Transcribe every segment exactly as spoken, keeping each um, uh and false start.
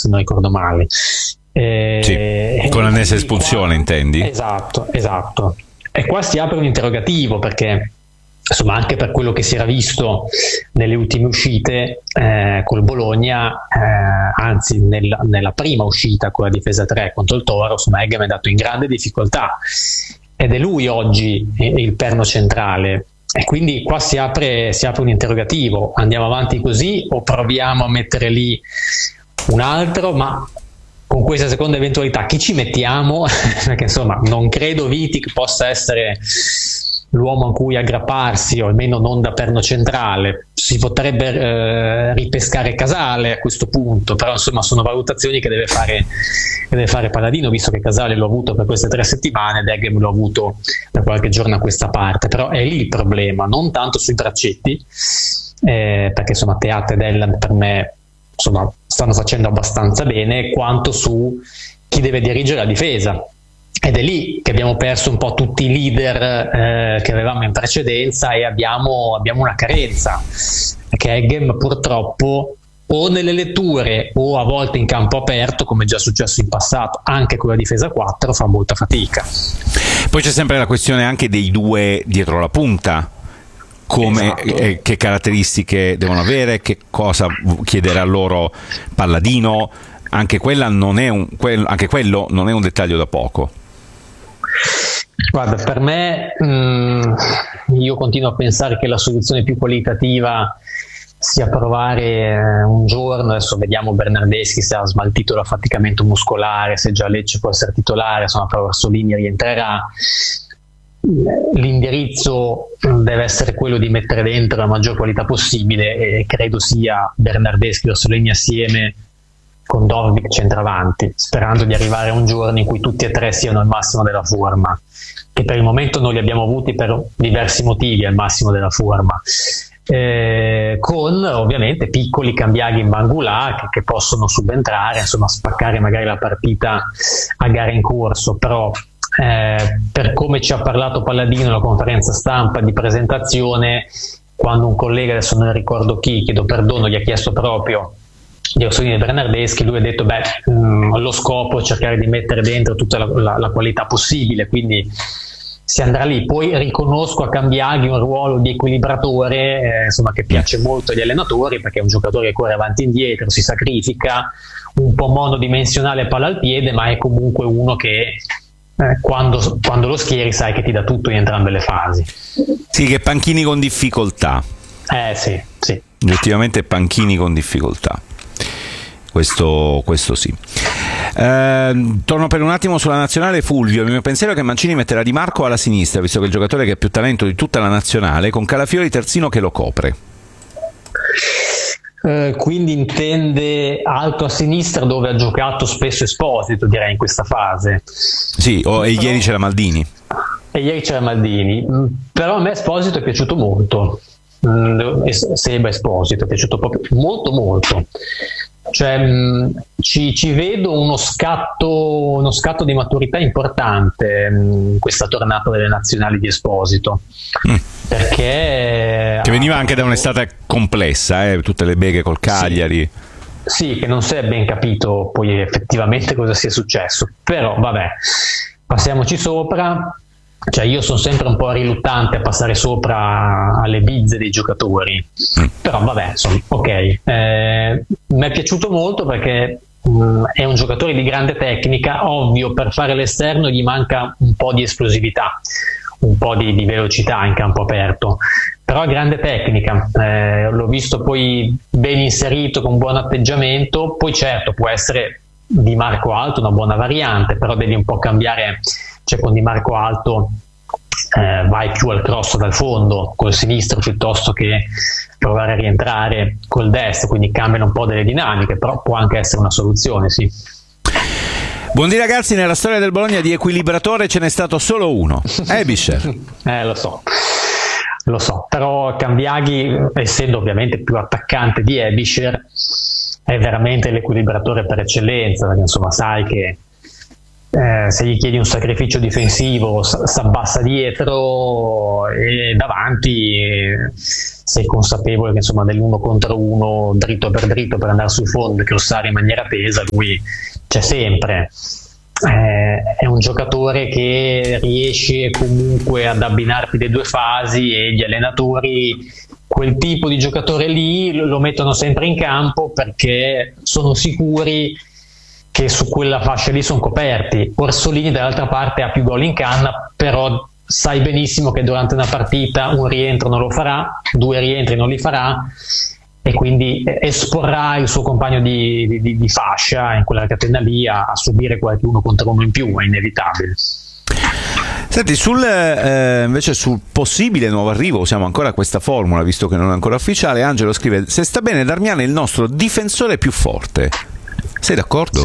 se non ricordo male. Eh, sì, con annessa espulsione qua, intendi? Esatto, esatto. E qua si apre un interrogativo, perché insomma anche per quello che si era visto nelle ultime uscite eh, col Bologna, eh, anzi nel, nella prima uscita con la difesa tre contro il Toro, insomma Eggem è andato in grande difficoltà ed è lui oggi il perno centrale, e quindi qua si apre, si apre un interrogativo: andiamo avanti così o proviamo a mettere lì un altro? Ma con questa seconda eventualità chi ci mettiamo? Perché insomma non credo Vitic possa essere l'uomo a cui aggrapparsi, o almeno non da perno centrale. Si potrebbe eh, ripescare Casale a questo punto, però insomma sono valutazioni che deve fare, che deve fare Palladino, visto che Casale l'ho avuto per queste tre settimane ed Eggem l'ho avuto da qualche giorno a questa parte. Però è lì il problema, non tanto sui braccetti, eh, perché insomma Teat ed Elland per me insomma stanno facendo abbastanza bene, quanto su chi deve dirigere la difesa. Ed è lì che abbiamo perso un po' tutti i leader eh, che avevamo in precedenza, e abbiamo, abbiamo una carenza, perché Eggem purtroppo o nelle letture o a volte in campo aperto, come già successo in passato anche con la difesa quattro, fa molta fatica. Poi c'è sempre la questione anche dei due dietro la punta, come, esatto. eh, che caratteristiche devono avere, che cosa chiederà loro Palladino. Anche, quella non è un, quel, anche quello non è un dettaglio da poco. Guarda, per me mh, io continuo a pensare che la soluzione più qualitativa sia provare eh, un giorno, adesso vediamo Bernardeschi se ha smaltito l'affaticamento muscolare, se già Lecce può essere titolare, insomma però Orsolini rientrerà. L'indirizzo deve essere quello di mettere dentro la maggior qualità possibile, e credo sia Bernardeschi e Orsolini assieme con Dovbyk centravanti, sperando di arrivare a un giorno in cui tutti e tre siano al massimo della forma, che per il momento non li abbiamo avuti per diversi motivi al massimo della forma, eh, con ovviamente piccoli cambiaghi in Bangula che, che possono subentrare, insomma spaccare magari la partita a gara in corso. Però eh, per come ci ha parlato Palladino nella conferenza stampa di presentazione, quando un collega, adesso non ricordo chi, chiedo perdono, gli ha chiesto proprio di Orsolini e Bernardeschi, lui ha detto beh mh, lo scopo è cercare di mettere dentro tutta la, la, la qualità possibile, quindi si andrà lì. Poi riconosco a Cambiaghi un ruolo di equilibratore eh, insomma che piace molto agli allenatori, perché è un giocatore che corre avanti e indietro, si sacrifica, un po' monodimensionale palla al piede, ma è comunque uno che eh, quando, quando lo schieri sai che ti dà tutto in entrambe le fasi. Sì, che panchini con difficoltà. Eh sì, sì. Oggettivamente panchini con difficoltà. Questo, questo sì. Eh, torno per un attimo sulla nazionale. Fulvio, il mio pensiero è che Mancini metterà Di Marco alla sinistra, visto che è il giocatore che ha più talento di tutta la nazionale, con Calafiori terzino che lo copre. Eh, quindi intende alto a sinistra, dove ha giocato spesso Esposito, direi in questa fase. Sì, o, e ieri c'era Maldini. E ieri c'era Maldini, però a me Esposito è piaciuto molto. Seba Esposito è piaciuto proprio molto molto. Cioè, mh, ci, ci vedo uno scatto, uno scatto di maturità importante in questa tornata delle nazionali di Esposito, mm. perché che veniva anche da un'estate complessa, eh, tutte le beghe col Cagliari. Sì, sì, che non si è ben capito poi effettivamente cosa sia successo, però vabbè, passiamoci sopra. Cioè io sono sempre un po' riluttante a passare sopra alle bizze dei giocatori, mm. però vabbè, insomma, ok. Eh, mi è piaciuto molto perché mh, è un giocatore di grande tecnica. Ovvio, per fare l'esterno gli manca un po' di esplosività, un po' di, di velocità in campo aperto, però ha grande tecnica. Eh, l'ho visto poi ben inserito, con buon atteggiamento. Poi certo può essere Di Marco alto una buona variante, però devi un po' cambiare. Cioè con Di Marco alto eh, vai più al cross dal fondo col sinistro piuttosto che provare a rientrare col destro, quindi cambiano un po' delle dinamiche, però può anche essere una soluzione, sì. Buondì ragazzi, nella storia del Bologna di equilibratore ce n'è stato solo uno, Ebischer. eh lo so lo so però Cambiaghi, essendo ovviamente più attaccante di Ebischer, è veramente l'equilibratore per eccellenza, perché insomma sai che eh, se gli chiedi un sacrificio difensivo si abbassa dietro, e davanti eh, sei consapevole che insomma nell'uno contro uno, dritto per dritto per andare sul fondo e crossare in maniera tesa, lui c'è sempre. Eh, è un giocatore che riesce comunque ad abbinarti le due fasi, e gli allenatori quel tipo di giocatore lì lo mettono sempre in campo perché sono sicuri che su quella fascia lì sono coperti. Orsolini dall'altra parte ha più gol in canna, però sai benissimo che durante una partita un rientro non lo farà, due rientri non li farà, e quindi esporrà il suo compagno di, di, di fascia in quella catena lì a, a subire qualche uno contro uno in più, è inevitabile. Senti, sul, eh, invece sul possibile nuovo arrivo, usiamo ancora questa formula visto che non è ancora ufficiale. Angelo scrive: se sta bene Darmian è il nostro difensore più forte. Sei d'accordo?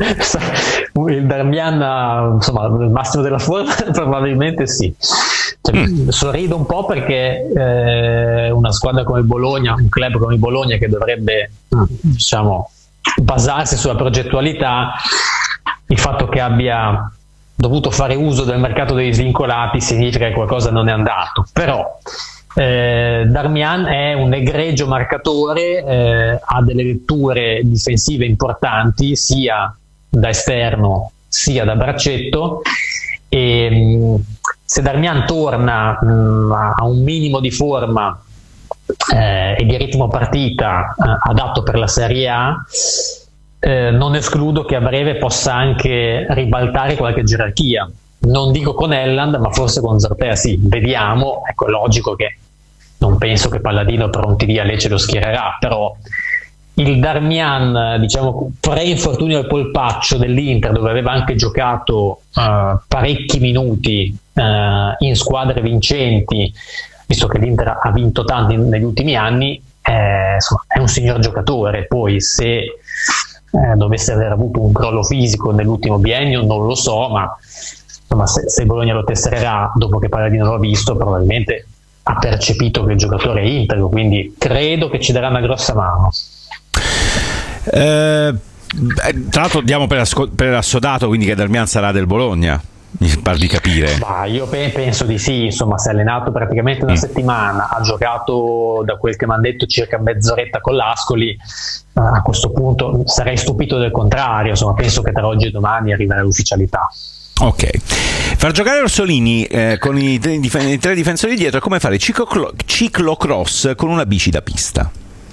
Il Darmian, insomma, il massimo della forma probabilmente sì. Cioè, mm. Sorrido un po' perché eh, una squadra come il Bologna, un club come il Bologna che dovrebbe mm. diciamo basarsi sulla progettualità, il fatto che abbia dovuto fare uso del mercato dei svincolati significa che qualcosa non è andato. Però eh, Darmian è un egregio marcatore, eh, ha delle letture difensive importanti sia da esterno sia da braccetto, e mh, se Darmian torna mh, a un minimo di forma eh, e di ritmo partita eh, adatto per la Serie A, eh, non escludo che a breve possa anche ribaltare qualche gerarchia. Non dico con Elland, ma forse con Zartea sì, vediamo. Ecco, è logico che non penso che Palladino pronti via Lecce lo schiererà, però il Darmian, diciamo, pre-infortunio al polpaccio dell'Inter, dove aveva anche giocato uh, parecchi minuti uh, in squadre vincenti, visto che l'Inter ha vinto tanto in, negli ultimi anni, eh, insomma, è un signor giocatore. Poi se eh, dovesse aver avuto un crollo fisico nell'ultimo biennio non lo so, ma insomma, se, se Bologna lo testerà dopo che Palladino lo ha visto, probabilmente ha percepito che il giocatore è integro, quindi credo che ci darà una grossa mano. Eh, tra l'altro diamo per, asco- per assodato quindi che Darmian sarà del Bologna, mi par di capire. Bah, io pe- penso di sì, insomma, si è allenato praticamente una mm. settimana, ha giocato, da quel che mi hanno detto, circa mezz'oretta con l'Ascoli. Uh, a questo punto sarei stupito del contrario, insomma, penso che tra oggi e domani arriverà l'ufficialità. Ok, far giocare Orsolini eh, con i tre, dif- i tre difensori dietro è come fare ciclo- ciclocross con una bici da pista.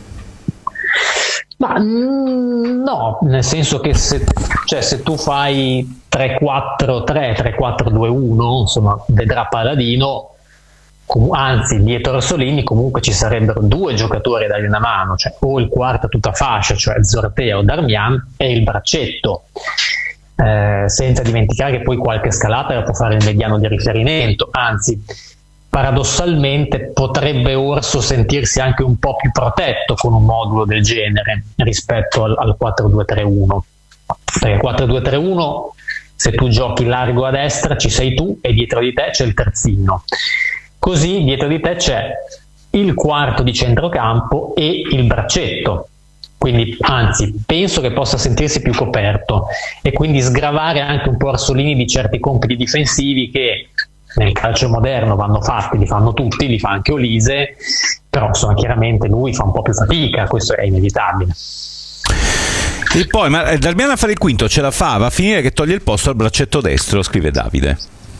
Ma mm, no, nel senso che se, cioè, se tu fai tre quattro tre, tre quattro due uno, insomma, vedrà Palladino, com- anzi dietro Orsolini comunque ci sarebbero due giocatori a dargli una mano, cioè o il quarto a tutta fascia, cioè Zortea o Darmian, e il braccetto. Eh, senza dimenticare che poi qualche scalata la può fare il mediano di riferimento, anzi paradossalmente potrebbe Orso sentirsi anche un po' più protetto con un modulo del genere rispetto al, al quattro due tre uno, perché quattro due tre uno se tu giochi largo a destra ci sei tu e dietro di te c'è il terzino, così dietro di te c'è il quarto di centrocampo e il braccetto. Quindi, anzi, penso che possa sentirsi più coperto e quindi sgravare anche un po' Orsolini di certi compiti difensivi che nel calcio moderno vanno fatti, li fanno tutti, li fa anche Olise, però insomma, chiaramente lui fa un po' più fatica, questo è inevitabile. E poi, ma Darmian a fare il quinto ce la fa, va a finire che toglie il posto al braccetto destro, scrive Davide.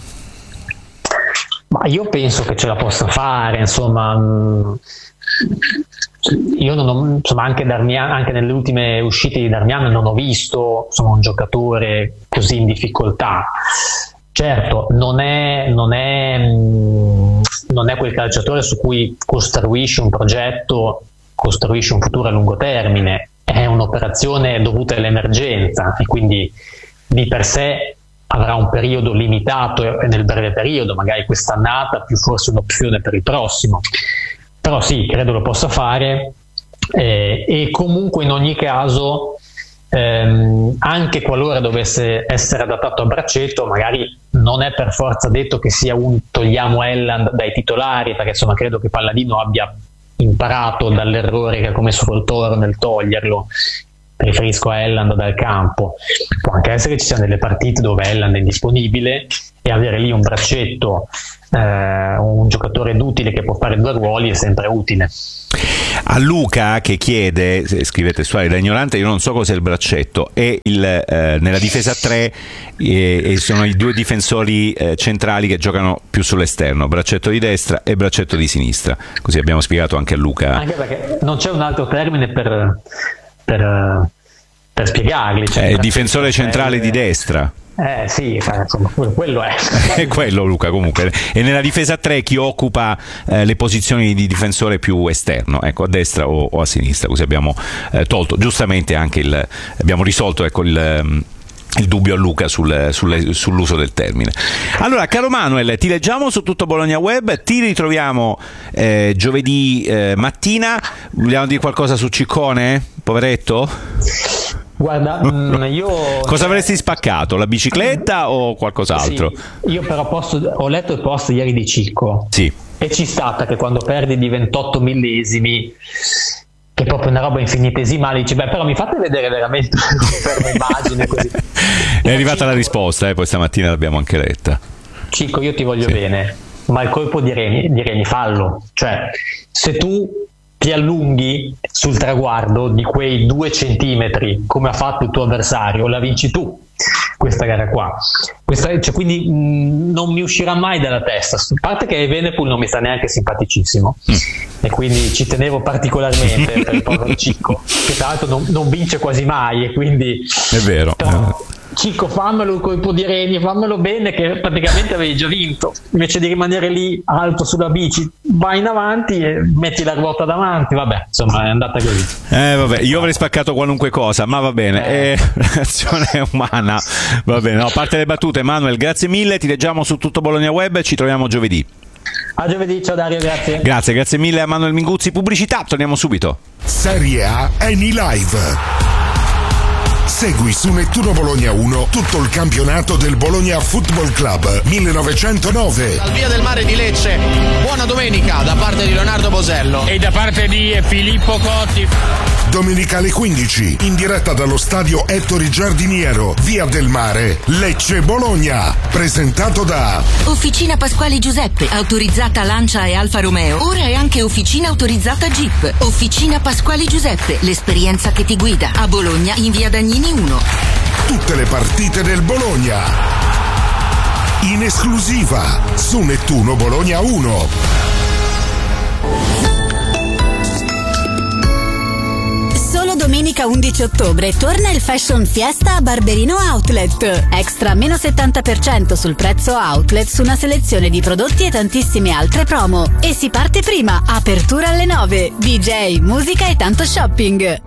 Ma io penso che ce la possa fare, insomma. Mh, io non ho, insomma, anche, Darmian, anche nelle ultime uscite di Darmian non ho visto, insomma, un giocatore così in difficoltà. Certo, non è, non è, non è quel calciatore su cui costruisci un progetto, costruisci un futuro a lungo termine, è un'operazione dovuta all'emergenza e quindi di per sé avrà un periodo limitato e nel breve periodo, magari quest'annata, più forse un'opzione per il prossimo. Però sì, credo lo possa fare eh, e comunque in ogni caso ehm, anche qualora dovesse essere adattato a braccetto, magari non è per forza detto che sia un togliamo Elland dai titolari, perché insomma credo che Palladino abbia imparato dall'errore che ha commesso col Toro nel toglierlo mi riferisco a Elland dal campo. Può anche essere che ci siano delle partite dove Elland è indisponibile e avere lì un braccetto, eh, un giocatore d'utile che può fare due ruoli è sempre utile. A Luca che chiede, scrivete su da ignorante, io non so cos'è il braccetto, è il, eh, nella difesa tre eh, e sono i due difensori eh, centrali che giocano più sull'esterno, braccetto di destra e braccetto di sinistra, così abbiamo spiegato anche a Luca. Anche perché non c'è un altro termine per, per, per spiegarli, cioè, eh, difensore centrale di destra. Eh sì, insomma, quello è. È quello, Luca, comunque. E nella difesa tre chi occupa eh, le posizioni di difensore più esterno, ecco, a destra o, o a sinistra, così abbiamo eh, tolto giustamente anche il abbiamo risolto ecco il il dubbio a Luca sul, sul, sull'uso del termine. Allora, caro Manuel, ti leggiamo su Tutto Bologna Web, ti ritroviamo eh, giovedì eh, mattina. Vogliamo dire qualcosa su Ciccone, poveretto? Guarda, io cosa avresti spaccato? La bicicletta o qualcos'altro? Sì, io però posto, ho letto il post ieri di Cicco, sì, e ci sta che quando perdi di ventotto millesimi, che è proprio una roba infinitesimale, dici beh, però mi fate vedere veramente per immagine così. È arrivata Cicco, la risposta, eh, poi stamattina l'abbiamo anche letta. Cicco, io ti voglio sì. bene, ma il colpo di reni, di reni fallo, cioè se tu ti allunghi sul traguardo di quei due centimetri come ha fatto il tuo avversario, la vinci tu questa gara qua. Questa, cioè, quindi mh, non mi uscirà mai dalla testa, a parte che Evenepoel non mi sta neanche simpaticissimo mm. e quindi ci tenevo particolarmente per il povero Cicco, che tra l'altro non, non vince quasi mai, e quindi è vero, però, Cicco, fammelo il colpo di reni, fammelo bene, che praticamente avevi già vinto, invece di rimanere lì alto sulla bici, vai in avanti e metti la ruota davanti. Vabbè, insomma, è andata così. Eh, vabbè, io avrei spaccato qualunque cosa, ma va bene, eh. è l'azione umana. Va bene, no, a parte le battute, Manuel, grazie mille, ti leggiamo su Tutto Bologna Web, ci troviamo giovedì. A giovedì, ciao Dario, grazie. Grazie, grazie mille a Manuel Minguzzi. Pubblicità, torniamo subito. Serie A Eni Live. Segui su Nettuno Bologna uno tutto il campionato del Bologna Football Club millenovecentonove. Al Via del Mare di Lecce, buona domenica da parte di Leonardo Bosello e da parte di Filippo Cotti. Domenica alle quindici, in diretta dallo stadio Ettore Giardiniero, Via del Mare, Lecce Bologna. Presentato da Officina Pasquali Giuseppe, autorizzata Lancia e Alfa Romeo. Ora è anche officina autorizzata Jeep. Officina Pasquali Giuseppe, l'esperienza che ti guida. A Bologna in Via Dagnini uno. Tutte le partite del Bologna in esclusiva su Nettuno Bologna uno. Domenica undici ottobre torna il Fashion Fiesta a Barberino Outlet. Extra meno settanta per cento sul prezzo outlet su una selezione di prodotti e tantissime altre promo. E si parte prima, apertura alle nove, D J, musica e tanto shopping.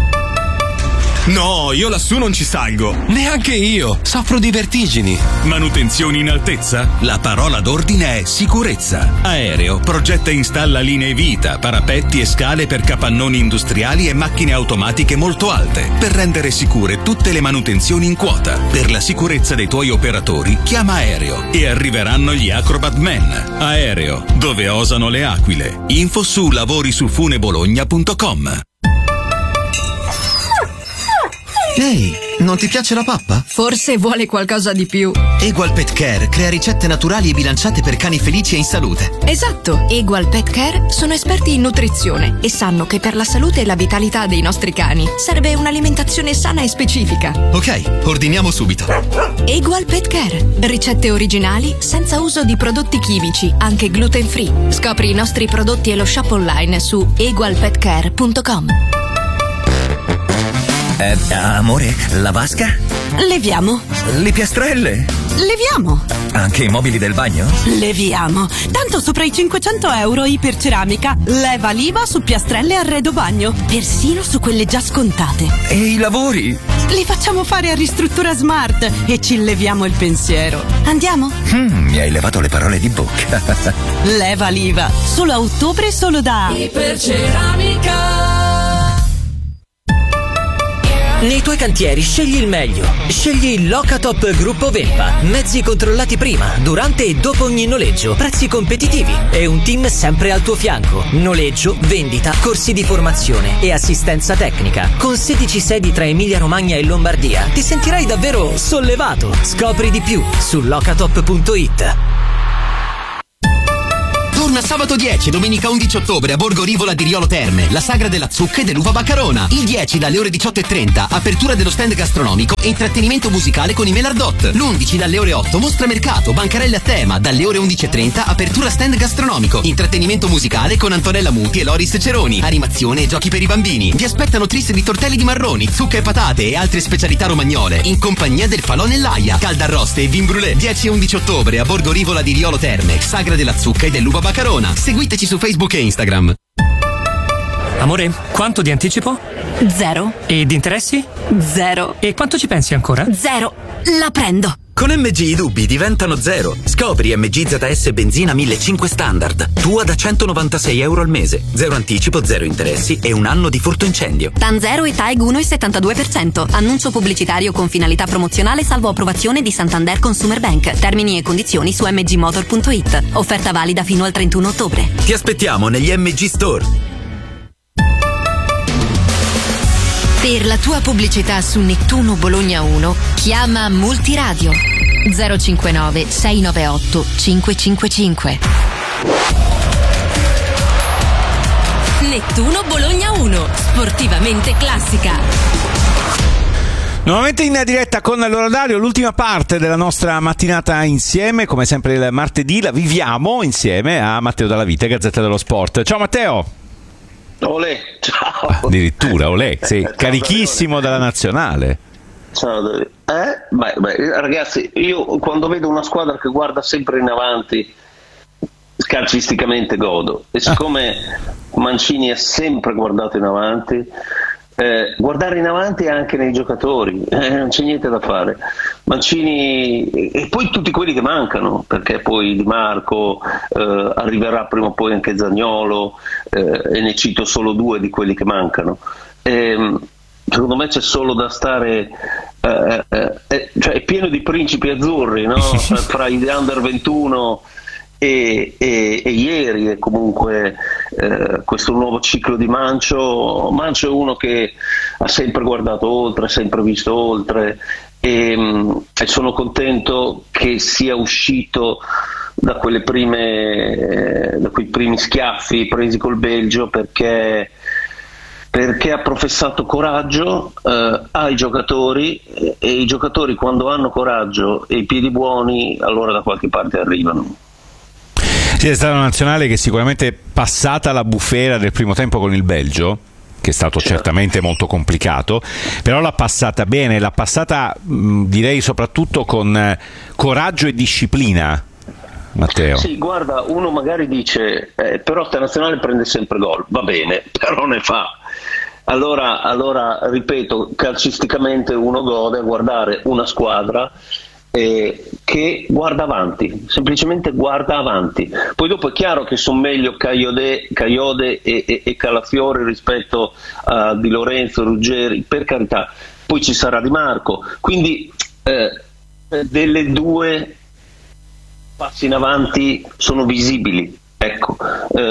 No, io lassù non ci salgo. Neanche io. Soffro di vertigini. Manutenzioni in altezza? La parola d'ordine è sicurezza. Aereo progetta e installa linee vita, parapetti e scale per capannoni industriali e macchine automatiche molto alte, per rendere sicure tutte le manutenzioni in quota. Per la sicurezza dei tuoi operatori, chiama Aereo e arriveranno gli Acrobat Men. Aereo, dove osano le aquile. Info su lavorisufunebologna punto com. Ehi, non ti piace la pappa? Forse vuole qualcosa di più. Egual Pet Care crea ricette naturali e bilanciate per cani felici e in salute. Esatto, Egual Pet Care sono esperti in nutrizione e sanno che per la salute e la vitalità dei nostri cani serve un'alimentazione sana e specifica. Ok, ordiniamo subito. Egual Pet Care, ricette originali senza uso di prodotti chimici, anche gluten free. Scopri i nostri prodotti e lo shop online su egual pet care punto com. Eh, amore, la vasca? Leviamo. Le piastrelle? Leviamo. Anche i mobili del bagno? Leviamo. Tanto sopra i cinquecento euro iperceramica. Leva l'I V A su piastrelle e arredo bagno. Persino su quelle già scontate. E i lavori? Li facciamo fare a Ristruttura Smart e ci leviamo il pensiero. Andiamo? Mm, mi hai levato le parole di bocca. Leva l'I V A. Solo a ottobre, solo da Iperceramica. Nei tuoi cantieri scegli il meglio. Scegli il Locatop Gruppo Vempa. Mezzi controllati prima, durante e dopo ogni noleggio. Prezzi competitivi e un team sempre al tuo fianco. Noleggio, vendita, corsi di formazione e assistenza tecnica. Con sedici sedi tra Emilia Romagna e Lombardia ti sentirai davvero sollevato. Scopri di più su locatop punto it. Torna sabato dieci e domenica undici ottobre a Borgo Rivola di Riolo Terme, la sagra della zucca e dell'uva baccarona. Il dieci dalle ore diciotto e trenta, apertura dello stand gastronomico e intrattenimento musicale con i Melardot. L'undici dalle ore otto, mostra mercato, bancarelle a tema. Dalle ore undici e trenta, apertura stand gastronomico, intrattenimento musicale con Antonella Muti e Loris Ceroni, animazione e giochi per i bambini. Vi aspettano tris di tortelli di marroni, zucca e patate e altre specialità romagnole, in compagnia del Falò nell'Aia, caldarroste e vin brûlé. dieci e undici ottobre a Borgo Rivola di Riolo Terme, sagra della zucca e dell'uva baccarona. Seguiteci su Facebook e Instagram. Amore, quanto di anticipo? Zero. E di interessi? Zero. E quanto ci pensi ancora? Zero. La prendo. Con M G i dubbi diventano zero. Scopri M G Z S benzina millecinquecento standard. Tua da centonovantasei euro al mese. Zero anticipo, zero interessi e un anno di furto incendio. TAN zero e TAEG uno virgola settantadue per cento. Annuncio pubblicitario con finalità promozionale salvo approvazione di Santander Consumer Bank. Termini e condizioni su m g motor punto it. Offerta valida fino al trentuno ottobre. Ti aspettiamo negli M G Store. Per la tua pubblicità su Nettuno Bologna uno, chiama Multiradio zero cinquantanove sei novantaotto cinquecentocinquantacinque. Nettuno Bologna uno, sportivamente classica. Nuovamente in diretta con Allora Dario, l'ultima parte della nostra mattinata insieme, come sempre il martedì la viviamo insieme a Matteo Dalla Vita, Gazzetta dello Sport. Ciao Matteo! Olè, ciao. Addirittura, olè, sei ciao, carichissimo dalla nazionale. Ciao, eh? Beh, beh, ragazzi, io quando vedo una squadra che guarda sempre in avanti, calcisticamente godo. E siccome ah. Mancini ha sempre guardato in avanti, eh, guardare in avanti anche nei giocatori, eh, non c'è niente da fare. Mancini e poi tutti quelli che mancano, perché poi Di Marco, eh, arriverà prima o poi anche Zaniolo, eh, e ne cito solo due di quelli che mancano. E, secondo me c'è solo da stare, eh, eh, cioè è pieno di principi azzurri, no? Fra gli under ventuno E, e, e ieri, e comunque eh, questo nuovo ciclo di Mancio. Mancio è uno che ha sempre guardato oltre, ha sempre visto oltre, e, e sono contento che sia uscito da quelle prime da quei primi schiaffi presi col Belgio, perché perché ha professato coraggio eh, ai giocatori, e i giocatori quando hanno coraggio e i piedi buoni allora da qualche parte arrivano. Sì, è stata una nazionale che sicuramente è passata la bufera del primo tempo con il Belgio, che è stato certo. certamente molto complicato, però l'ha passata bene, l'ha passata mh, direi soprattutto con eh, coraggio e disciplina. Matteo. Sì, guarda, uno magari dice eh, però sta nazionale prende sempre gol, va bene, però ne fa. Allora, allora ripeto, calcisticamente uno gode a guardare una squadra Eh, che guarda avanti, semplicemente guarda avanti. Poi dopo è chiaro che sono meglio Caiode, Caiode e, e, e Calafiori rispetto a Di Lorenzo, Ruggeri, per carità. Poi ci sarà Di Marco, quindi eh, delle due passi in avanti sono visibili, ecco. Eh,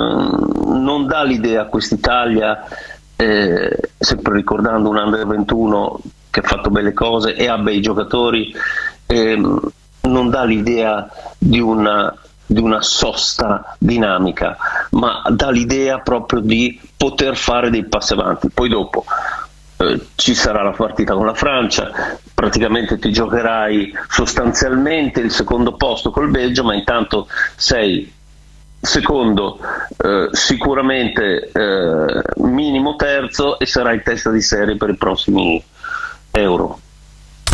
non dà l'idea a quest'Italia, eh, sempre ricordando un under ventuno che ha fatto belle cose e ha bei giocatori, ehm, non dà l'idea di una, di una sosta dinamica, ma dà l'idea proprio di poter fare dei passi avanti. Poi dopo eh, ci sarà la partita con la Francia, praticamente ti giocherai sostanzialmente il secondo posto col Belgio, ma intanto sei secondo, eh, sicuramente eh, minimo terzo, e sarai testa di serie per i prossimi Euro.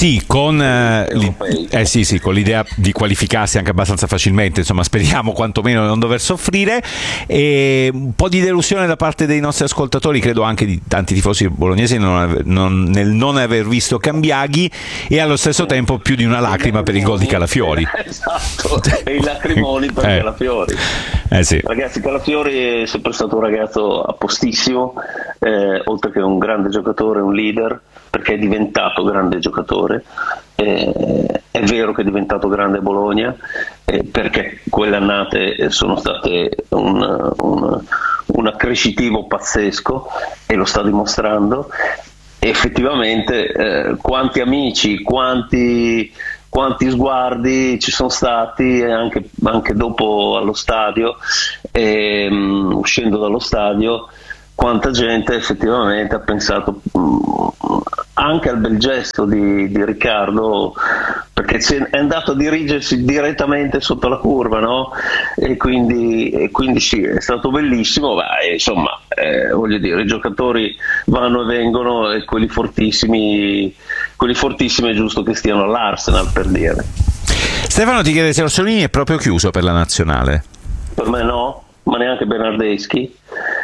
Sì, con, eh, li, eh sì, sì, con l'idea di qualificarsi anche abbastanza facilmente, insomma speriamo quantomeno di non dover soffrire, e un po' di delusione da parte dei nostri ascoltatori, credo anche di tanti tifosi bolognesi non, non, nel non aver visto Cambiaghi, e allo stesso tempo più di una lacrima per il gol di Calafiori. Esatto, e i lacrimoni per eh. Calafiori. Eh sì. Ragazzi, Calafiori è sempre stato un ragazzo appostissimo, eh, oltre che un grande giocatore, un leader, perché è diventato grande giocatore. Eh, è vero che è diventato grande a Bologna, eh, perché quelle annate sono state un, un, un accrescitivo pazzesco, e lo sta dimostrando. E effettivamente eh, quanti amici, quanti, quanti sguardi ci sono stati anche, anche dopo allo stadio, e, um, uscendo dallo stadio, quanta gente effettivamente ha pensato um, anche al bel gesto di, di Riccardo, perché è andato a dirigersi direttamente sotto la curva, no? E quindi, e quindi sì, è stato bellissimo, ma insomma, eh, voglio dire, i giocatori vanno e vengono, e quelli fortissimi, quelli fortissimi è giusto che stiano all'Arsenal, per dire. Stefano ti chiede se Orsolini è proprio chiuso per la nazionale. Per me no, ma neanche Bernardeschi.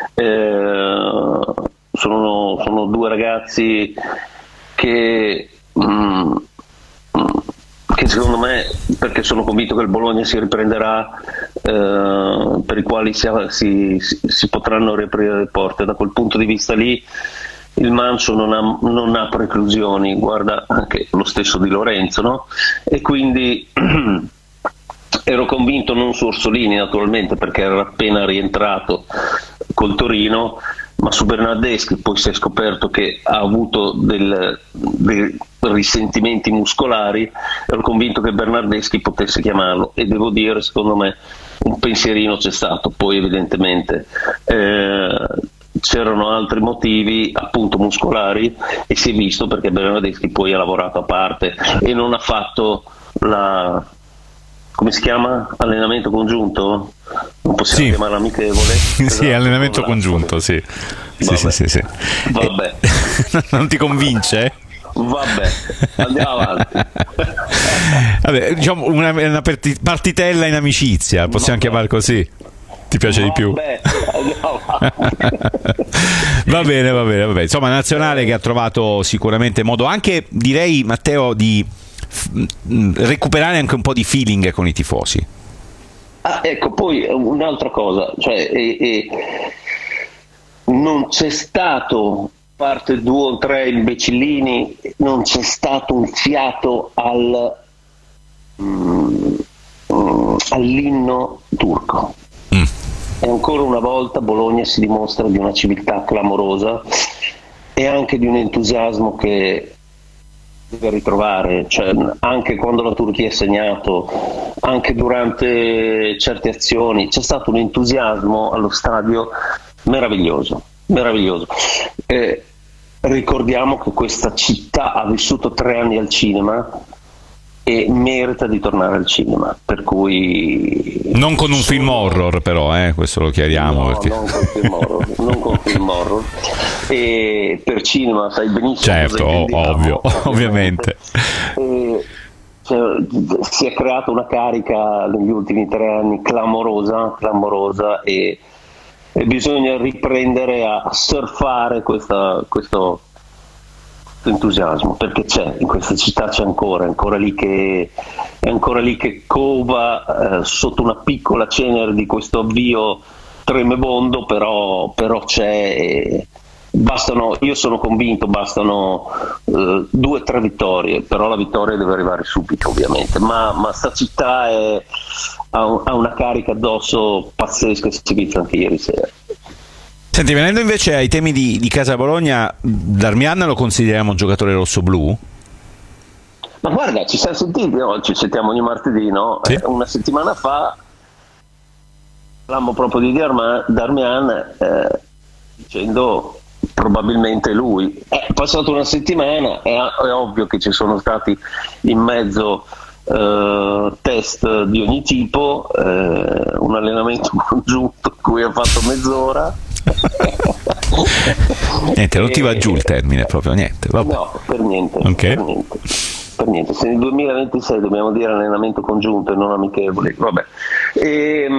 Eh, sono, sono due ragazzi che, mm, che secondo me, perché sono convinto che il Bologna si riprenderà, eh, per i quali si, si, si potranno riaprire le porte. Da quel punto di vista lì il Mancio non ha, non ha preclusioni, guarda anche lo stesso Di Lorenzo, no? E quindi ero convinto non su Orsolini naturalmente, perché era appena rientrato col Torino, ma su Bernardeschi poi si è scoperto che ha avuto del, dei risentimenti muscolari. Ero convinto che Bernardeschi potesse chiamarlo, e devo dire, secondo me un pensierino c'è stato. Poi evidentemente eh, c'erano altri motivi, appunto muscolari, e si è visto, perché Bernardeschi poi ha lavorato a parte e non ha fatto la... come si chiama? Allenamento congiunto? Non possiamo sì. chiamarlo amichevole? Sì, esatto, allenamento congiunto, sì. Sì, sì, sì, sì. Vabbè. Non ti convince? Vabbè, andiamo avanti. Vabbè, diciamo una, una partitella in amicizia, possiamo Vabbè. chiamare così. Ti piace Vabbè. di più? Va bene, va bene, va bene. Insomma, nazionale che ha trovato sicuramente modo, anche direi, Matteo, di recuperare anche un po' di feeling con i tifosi. Ah, ecco, poi un'altra cosa, cioè e, e non c'è stato, parte due o tre imbecillini, non c'è stato un fiato al mm, mm, all'inno turco. Mm. E ancora una volta Bologna si dimostra di una civiltà clamorosa, e anche di un entusiasmo che deve ritrovare, cioè, anche quando la Turchia ha segnato, anche durante certe azioni c'è stato un entusiasmo allo stadio meraviglioso, meraviglioso. Eh, ricordiamo che questa città ha vissuto tre anni al cinema e merita di tornare al cinema, per cui non con un film horror, però eh, questo lo chiariamo, no, perché... non con film horror, non con film horror. E per cinema sai benissimo, certo, cosa ovvio, ovviamente. E, cioè, si è creata una carica negli ultimi tre anni clamorosa, clamorosa e, e bisogna riprendere a surfare questa, questo entusiasmo, perché c'è in questa città, c'è ancora, è ancora lì che è ancora lì che cova eh, sotto una piccola cenere di questo avvio tremebondo, però, però c'è. E bastano, io sono convinto, bastano eh, due o tre vittorie, però la vittoria deve arrivare subito, ovviamente. Ma, ma sta città è, ha, un, ha una carica addosso pazzesca, si è visto anche ieri sera. Senti, venendo invece ai temi di, di Casa Bologna, Darmian lo consideriamo un giocatore rosso-blu? Ma guarda, ci siamo sentiti, no? Ci sentiamo ogni martedì, no? Sì. Eh, una settimana fa parlammo proprio di Darmian, Darmian eh, dicendo probabilmente lui. È passata una settimana, è, è ovvio che ci sono stati in mezzo eh, test di ogni tipo, eh, un allenamento congiunto in cui ha fatto mezz'ora. Niente, non ti va giù il termine proprio, niente. Vabbè. No, per niente, okay. per niente. per niente. Se nel duemilaventisei dobbiamo dire allenamento congiunto e non amichevoli, vabbè. E,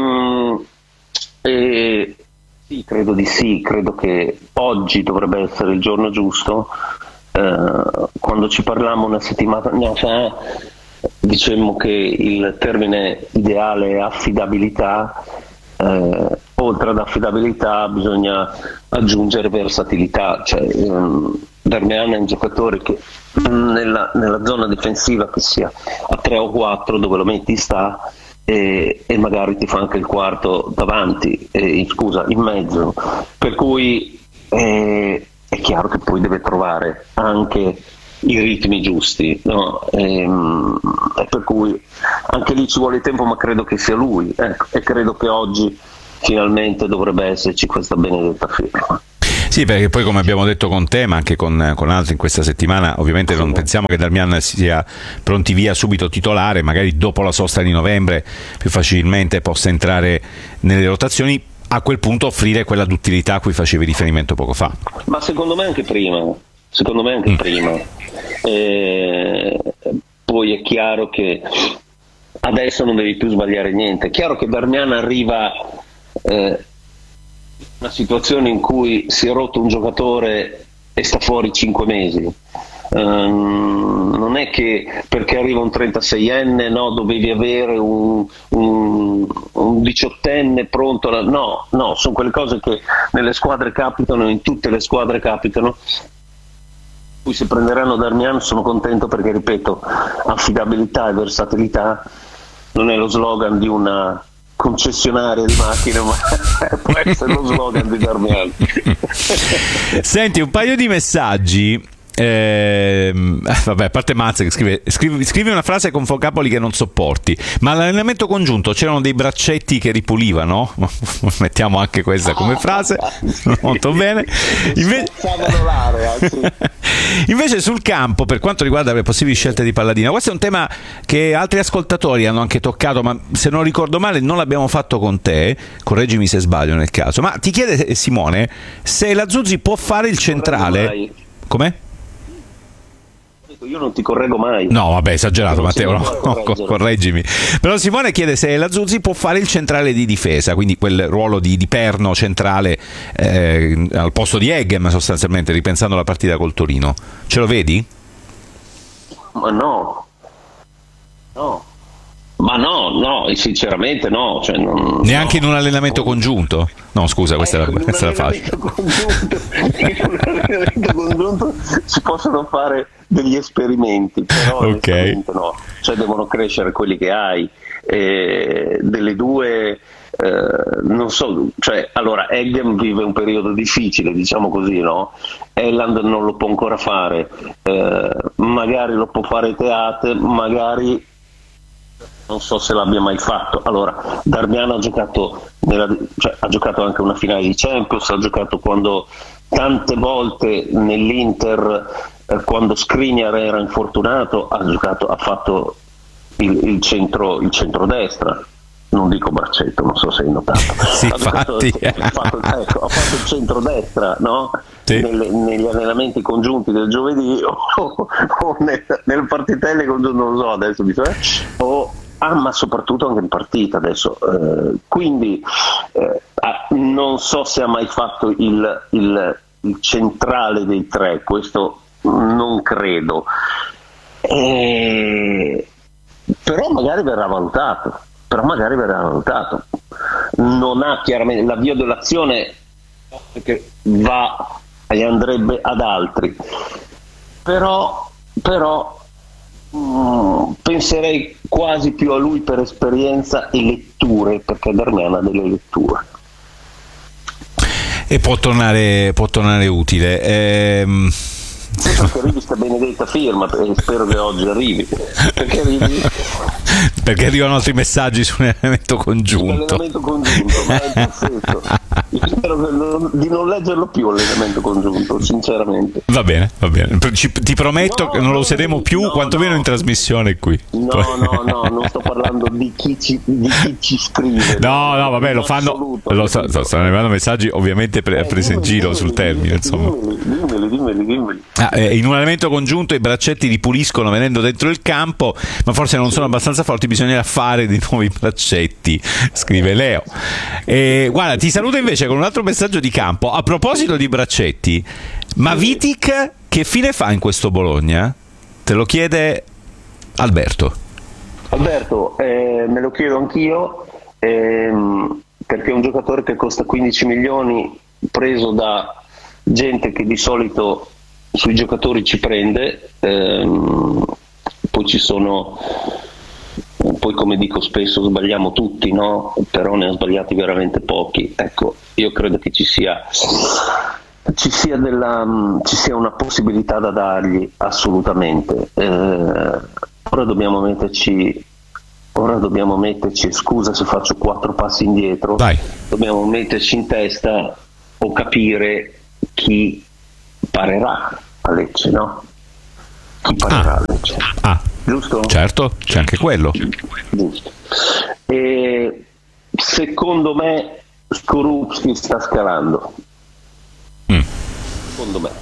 e, sì, credo di sì, credo che oggi dovrebbe essere il giorno giusto. Eh, quando ci parlammo una settimana fa dicemmo che il termine ideale è affidabilità. Eh, oltre ad affidabilità bisogna aggiungere versatilità, cioè ehm, Darmian è un giocatore che nella, nella zona difensiva, che sia a tre o quattro, dove lo metti sta, e, e magari ti fa anche il quarto davanti, eh, scusa, in mezzo, per cui eh, è chiaro che poi deve trovare anche i ritmi giusti, no? E, e per cui anche lì ci vuole tempo, ma credo che sia lui, ecco, e credo che oggi finalmente dovrebbe esserci questa benedetta firma. Sì, perché poi, come abbiamo detto con te, ma anche con, con altri in questa settimana, ovviamente non pensiamo che Darmian sia pronti via subito titolare, magari dopo la sosta di novembre più facilmente possa entrare nelle rotazioni, a quel punto offrire quella duttilità a cui facevi riferimento poco fa. Ma secondo me anche prima, secondo me anche mm. prima. Eh, poi è chiaro che adesso non devi più sbagliare niente. È chiaro che Darmian arriva eh, una situazione in cui si è rotto un giocatore e sta fuori cinque mesi. Um, non è che perché arriva un trentaseienne, no, dovevi avere un, un, un diciottenne pronto alla... no, no, sono quelle cose che nelle squadre capitano, in tutte le squadre capitano. Poi se prenderanno Darmian sono contento, perché ripeto, affidabilità e versatilità non è lo slogan di una concessionaria di macchine, ma può essere lo slogan di Darmian. Senti, un paio di messaggi. Eh, vabbè, a parte Mazza che scrive, scrivi, scrivi una frase con vocaboli che non sopporti, ma all'allenamento congiunto c'erano dei braccetti che ripulivano? Mettiamo anche questa come frase. Molto bene. Inve- invece sul campo, per quanto riguarda le possibili scelte di Palladino, questo è un tema che altri ascoltatori hanno anche toccato, ma se non ricordo male non l'abbiamo fatto con te, correggimi se sbaglio nel caso, ma ti chiede Simone se la Zuzzi può fare il centrale. Com'è? Io non ti correggo mai. No, vabbè, esagerato, Matteo, no, no, correggimi. Però Simone chiede se la Zuzzi può fare il centrale di difesa, quindi quel ruolo di, di perno centrale eh, al posto di Eggem, sostanzialmente, ripensando la partita col Torino. Ce lo vedi? Ma no. No. Ma no, no, sinceramente no. Cioè non, Neanche no. in un allenamento congiunto? No, scusa, questa ecco, è la, questa è la facile. In un allenamento congiunto si possono fare degli esperimenti, però okay. no, cioè devono crescere quelli che hai. Eh, delle due, eh, non so, cioè allora Eggem vive un periodo difficile, diciamo così, no? Elland non lo può ancora fare, eh, magari lo può fare Teate, magari non so se l'abbia mai fatto. Allora, Darmian ha giocato, nella, cioè, ha giocato anche una finale di Champions, ha giocato quando tante volte nell'Inter, eh, quando Skriniar era infortunato, ha giocato, ha fatto il, il centro, il centrodestra. Non dico braccetto, non so se hai notato. Sì, ha, giocato, ha, fatto, ecco, ha fatto il centrodestra, no? Sì. Nelle, negli allenamenti congiunti del giovedì o, o nel, nel partitelli congiunto, non lo so adesso, o ah, ma soprattutto anche in partita adesso, eh, quindi eh, non so se ha mai fatto il, il, il centrale dei tre, questo non credo, eh, però magari verrà valutato, però magari verrà valutato. Non ha chiaramente l'avvio dell'azione che va e andrebbe ad altri, però però Mm, penserei quasi più a lui per esperienza e letture, perché Darmian ha delle letture e può tornare, può tornare utile. Ehm... Perché arrivi sta benedetta firma, e spero che oggi arrivi, perché arrivi Perché arrivano altri messaggi su un elemento congiunto. L'elemento congiunto, ma è perfetto. Io spero di non leggerlo più l'elemento congiunto, sinceramente. Va bene, va bene. Ci, ti prometto no, che non lo useremo no, più, no, quantomeno no. in trasmissione qui. No, no, no, non sto parlando di chi ci, di chi ci scrive. No, no, vabbè, lo fanno. Lo so, so, stanno arrivando messaggi ovviamente pre- prese in giro sul termine, insomma. Dimmeli, dimmeli, dimmeli. Ah, eh, in un elemento congiunto i braccetti li puliscono venendo dentro il campo, ma forse non sono abbastanza forti, bisognerà fare di nuovi braccetti, scrive Leo. E, guarda, ti saluto invece con un altro messaggio di campo. A proposito di braccetti, ma Vitic che fine fa in questo Bologna? Te lo chiede Alberto. Alberto, eh, me lo chiedo anch'io, ehm, perché è un giocatore che costa quindici milioni, preso da gente che di solito sui giocatori ci prende, ehm, poi ci sono, poi come dico spesso sbagliamo tutti, no? Però ne ha sbagliati veramente pochi. Ecco, io credo che ci sia ci sia, della, ci sia una possibilità da dargli assolutamente. Eh, ora dobbiamo metterci ora dobbiamo metterci scusa se faccio quattro passi indietro. Vai. Dobbiamo metterci in testa o capire chi parerà a Lecce, no? Chi parerà ah. a Lecce, ah. giusto? Certo, c'è anche quello. Giusto. E secondo me Skorupski sta scalando. Mm. Secondo me.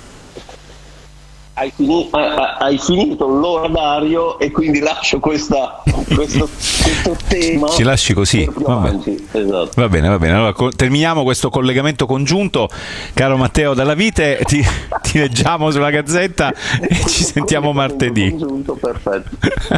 Hai, fini- hai finito l'oradario e quindi lascio questa, questo, questo tema. Ci lasci così. Va bene. Esatto. Va bene, va bene. Allora co- terminiamo questo collegamento congiunto. Caro Matteo Dalla Vite, ti, ti leggiamo sulla Gazzetta e ci sentiamo martedì. Congiunto, perfetto.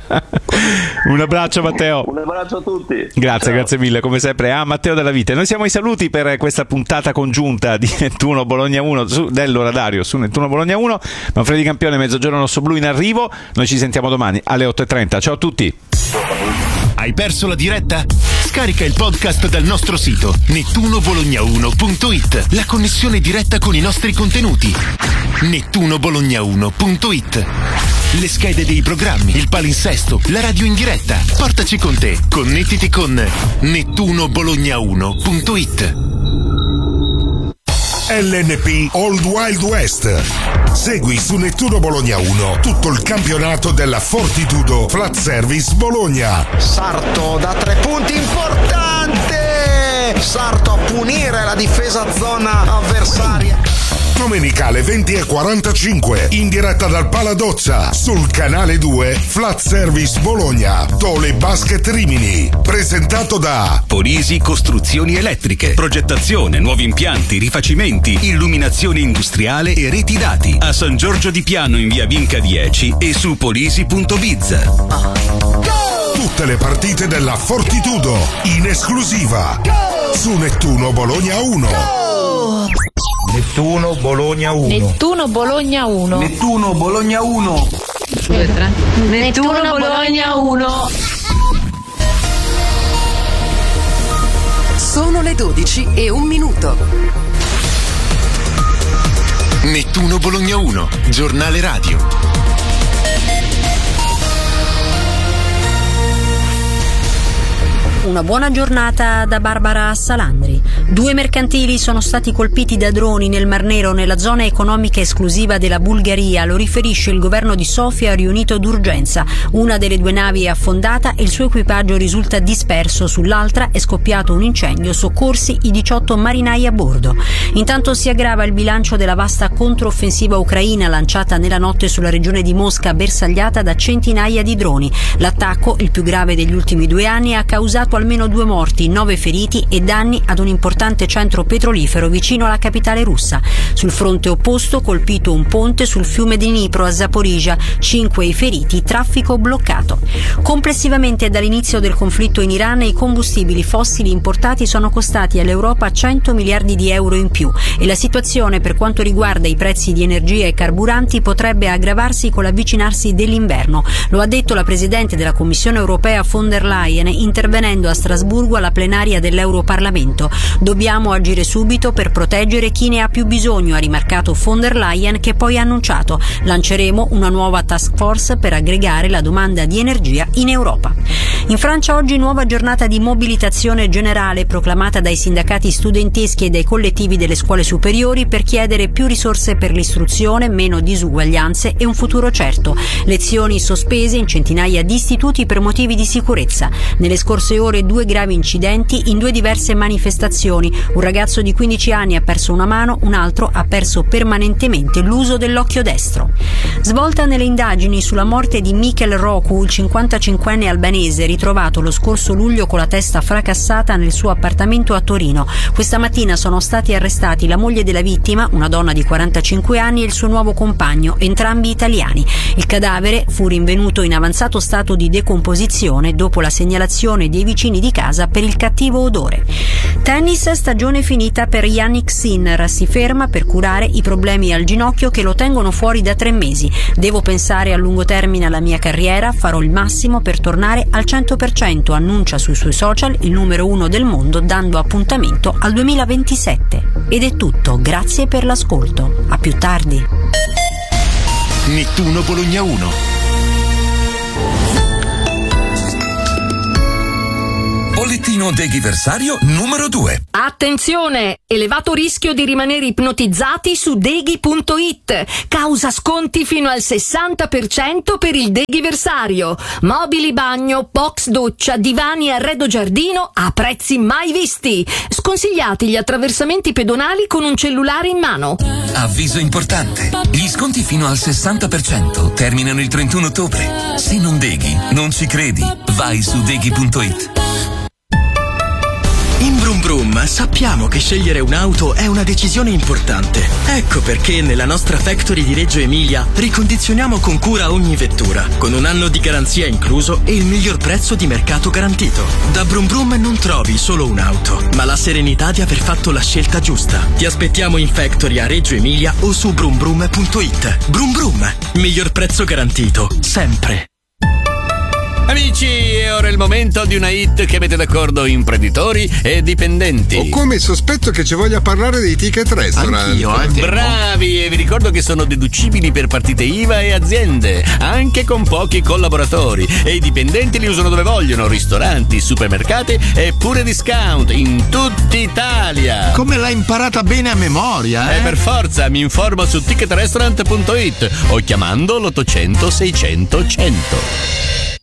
Un abbraccio Matteo. Un abbraccio a tutti. Grazie, Ciao. grazie mille. Come sempre a Matteo Dalla Vite. Noi siamo ai saluti per questa puntata congiunta di Nettuno Bologna uno su, dell'oradario su Nettuno Bologna uno. Manfredi Campione, Mezzogiorno Rosso Blu in arrivo. Noi ci sentiamo domani alle otto e trenta. Ciao a tutti. Hai perso la diretta? Scarica il podcast dal nostro sito nettuno bologna uno punto it. La connessione diretta con i nostri contenuti. nettuno bologna uno punto it. Le schede dei programmi, il palinsesto, la radio in diretta. Portaci con te. Connettiti con nettuno bologna uno punto it. L N P Old Wild West. Segui su Nettuno Bologna uno tutto il campionato della Fortitudo Flat Service Bologna. Sarto da tre punti, importante! Sarto a punire la difesa zona avversaria. Domenicale venti e quarantacinque in diretta dal Paladozza sul canale due Flat Service Bologna. Tole Basket Rimini, presentato da Polisi Costruzioni Elettriche, progettazione, nuovi impianti, rifacimenti, illuminazione industriale e reti dati a San Giorgio di Piano in via Vinca dieci e su polisi punto biz. Tutte le partite della Fortitudo in esclusiva su Nettuno Bologna uno. Nettuno Bologna uno. Nettuno Bologna uno. Nettuno Bologna uno. Nettuno Bologna uno. Sono le dodici e un minuto. Nettuno Bologna uno, giornale radio. Una buona giornata da Barbara Salandri. Due mercantili sono stati colpiti da droni nel Mar Nero nella zona economica esclusiva della Bulgaria, lo riferisce il governo di Sofia riunito d'urgenza. Una delle due navi è affondata e il suo equipaggio risulta disperso, sull'altra è scoppiato un incendio, soccorsi i diciotto marinai a bordo. Intanto si aggrava il bilancio della vasta controffensiva ucraina lanciata nella notte sulla regione di Mosca, bersagliata da centinaia di droni. L'attacco, il più grave degli ultimi due anni, ha causato almeno due morti, nove feriti e danni ad un importante centro petrolifero vicino alla capitale russa. Sul fronte opposto, colpito un ponte sul fiume Dnipro a Zaporizhia, cinque i feriti, traffico bloccato. Complessivamente dall'inizio del conflitto in Iran i combustibili fossili importati sono costati all'Europa cento miliardi di euro in più e la situazione per quanto riguarda i prezzi di energia e carburanti potrebbe aggravarsi con l'avvicinarsi dell'inverno. Lo ha detto la Presidente della Commissione europea von der Leyen intervenendo a Strasburgo alla plenaria dell'Europarlamento. Dobbiamo agire subito per proteggere chi ne ha più bisogno, ha rimarcato von der Leyen, che poi ha annunciato: lanceremo una nuova task force per aggregare la domanda di energia in Europa. In Francia oggi nuova giornata di mobilitazione generale proclamata dai sindacati studenteschi e dai collettivi delle scuole superiori per chiedere più risorse per l'istruzione, meno disuguaglianze e un futuro certo. Lezioni sospese in centinaia di istituti per motivi di sicurezza. Nelle scorse ore due gravi incidenti in due diverse manifestazioni. Un ragazzo di quindici anni ha perso una mano, un altro ha perso permanentemente l'uso dell'occhio destro. Svolta nelle indagini sulla morte di Mikel Roku, il cinquantacinquenne albanese ritrovato lo scorso luglio con la testa fracassata nel suo appartamento a Torino. Questa mattina sono stati arrestati la moglie della vittima, una donna di quarantacinque anni, e il suo nuovo compagno, entrambi italiani. Il cadavere fu rinvenuto in avanzato stato di decomposizione dopo la segnalazione dei vicini di casa per il cattivo odore. Tennis, stagione finita per Yannick Sinner. Si ferma per curare i problemi al ginocchio che lo tengono fuori da tre mesi. Devo pensare a lungo termine alla mia carriera, farò il massimo per tornare al cento per cento, annuncia sui suoi social il numero uno del mondo, dando appuntamento al duemilaventisette. Ed è tutto, grazie per l'ascolto. A più tardi. Nettuno Bologna uno. Bollettino Deghiversario numero due. Attenzione! Elevato rischio di rimanere ipnotizzati su deghi punto it. Causa sconti fino al sessanta per cento per il Deghiversario. Mobili bagno, box doccia, divani e arredo giardino a prezzi mai visti. Sconsigliati gli attraversamenti pedonali con un cellulare in mano. Avviso importante. Gli sconti fino al sessanta per cento terminano il trentuno ottobre. Se non deghi, non ci credi. Vai su deghi punto it. In Brum Brum sappiamo che scegliere un'auto è una decisione importante. Ecco perché nella nostra factory di Reggio Emilia ricondizioniamo con cura ogni vettura, con un anno di garanzia incluso e il miglior prezzo di mercato garantito. Da Brum Brum non trovi solo un'auto, ma la serenità di aver fatto la scelta giusta. Ti aspettiamo in factory a Reggio Emilia o su brum brum punto it. Brum Brum, miglior prezzo garantito, sempre. Amici, è ora il momento di una hit che mette d'accordo imprenditori e dipendenti. Ho come il sospetto che ci voglia parlare dei ticket restaurant. Anch'io, eh. Bravi, e vi ricordo che sono deducibili per partite I V A e aziende, anche con pochi collaboratori. E i dipendenti li usano dove vogliono, ristoranti, supermercati e pure discount in tutta Italia. Come l'hai imparata bene a memoria, eh? E per forza, mi informo su ticket restaurant punto it o chiamando l'ottocento seicento cento.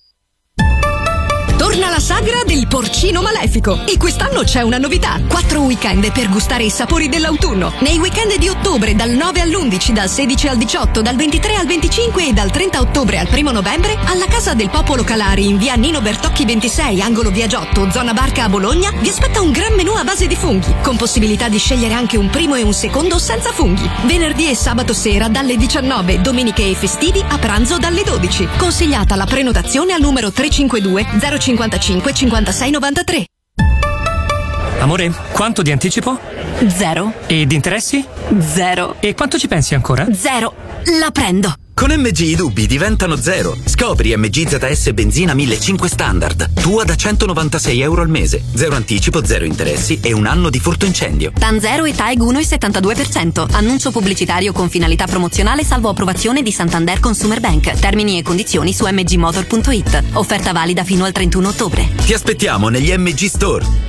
Torna la sagra del porcino malefico e quest'anno c'è una novità. Quattro weekend per gustare i sapori dell'autunno. Nei weekend di ottobre dal nove all'undici, dal sedici al diciotto, dal ventitré al venticinque e dal trenta ottobre al primo novembre alla Casa del Popolo Calari in via Nino Bertocchi ventisei, angolo via Giotto, zona Barca a Bologna, vi aspetta un gran menù a base di funghi, con possibilità di scegliere anche un primo e un secondo senza funghi. Venerdì e sabato sera dalle diciannove, domeniche e festivi a pranzo dalle dodici. Consigliata la prenotazione al numero tre cinque due zero cinquantacinque cinquantasei novantatré. Amore, quanto di anticipo? Zero. E di interessi? Zero. E quanto ci pensi ancora? Zero. La prendo. Con M G i dubbi diventano zero. Scopri M G Z S benzina millecinquecento standard. Tua da centonovantasei euro al mese. Zero anticipo, zero interessi e un anno di furto incendio. TAN zero e T A E G uno virgola settantadue per cento. Annuncio pubblicitario con finalità promozionale salvo approvazione di Santander Consumer Bank. Termini e condizioni su m g motor punto it. Offerta valida fino al trentuno ottobre. Ti aspettiamo negli M G Store.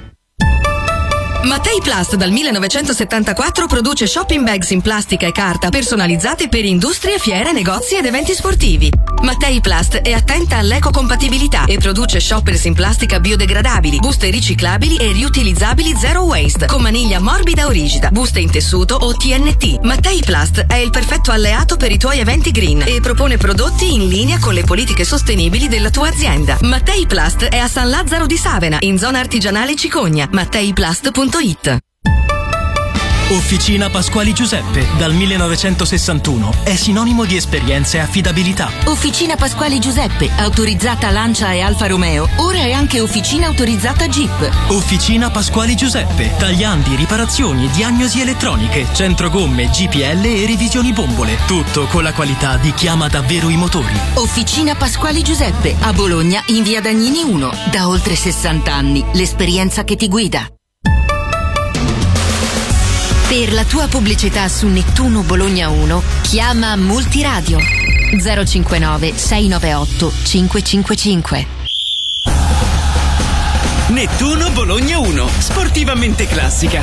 Mattei Plast dal millenovecentosettantaquattro produce shopping bags in plastica e carta personalizzate per industrie, fiere, negozi ed eventi sportivi. Mattei Plast è attenta all'ecocompatibilità e produce shoppers in plastica biodegradabili, buste riciclabili e riutilizzabili zero waste, con maniglia morbida o rigida, buste in tessuto o T N T. Mattei Plast è il perfetto alleato per i tuoi eventi green e propone prodotti in linea con le politiche sostenibili della tua azienda. Mattei Plast è a San Lazzaro di Savena, in zona artigianale Cicogna. mattei plast punto it. Officina Pasquali Giuseppe dal millenovecentosessantuno è sinonimo di esperienza e affidabilità. Officina Pasquali Giuseppe, autorizzata Lancia e Alfa Romeo, ora è anche officina autorizzata Jeep. Officina Pasquali Giuseppe, tagliandi, riparazioni e diagnosi elettroniche, centro gomme, G P L e revisioni bombole. Tutto con la qualità di chi ama davvero i motori. Officina Pasquali Giuseppe, a Bologna in via Dagnini uno, da oltre sessanta anni, l'esperienza che ti guida. Per la tua pubblicità su Nettuno Bologna uno, chiama Multiradio zero cinquantanove sei nove otto cinque cinque cinque. Nettuno Bologna uno, sportivamente classica.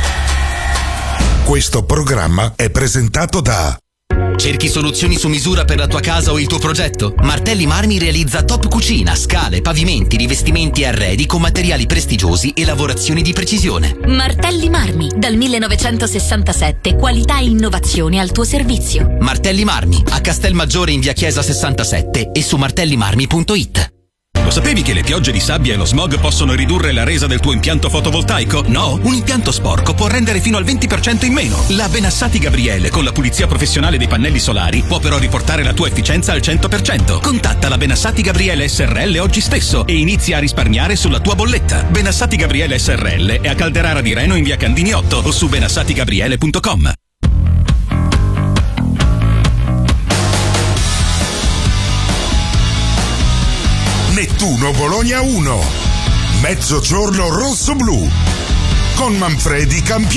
Questo programma è presentato da... Cerchi soluzioni su misura per la tua casa o il tuo progetto? Martelli Marmi realizza top cucina, scale, pavimenti, rivestimenti e arredi con materiali prestigiosi e lavorazioni di precisione. Martelli Marmi, dal millenovecentosessantasette, qualità e innovazione al tuo servizio. Martelli Marmi, a Castelmaggiore in via Chiesa sessantasette e su martellimarmi punto it. Lo sapevi che le piogge di sabbia e lo smog possono ridurre la resa del tuo impianto fotovoltaico? No? Un impianto sporco può rendere fino al venti per cento in meno. La Benassati Gabriele con la pulizia professionale dei pannelli solari può però riportare la tua efficienza al cento per cento. Contatta la Benassati Gabriele S R L oggi stesso e inizia a risparmiare sulla tua bolletta. Benassati Gabriele S R L è a Calderara di Reno in via Candini otto o su benassati gabriele punto com. Nettuno Bologna uno, mezzogiorno rosso-blu, con Manfredi campione.